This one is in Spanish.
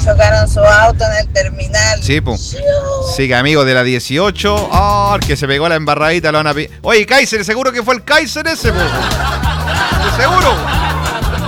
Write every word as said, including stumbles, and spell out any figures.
chocaron su auto en el terminal. Sí, pues. Sí, que amigo de la dieciocho. Oh, el que se pegó la embarradita lo van a pi- Oye, Kaiser, seguro que fue el Kaiser ese, po. ¿Seguro?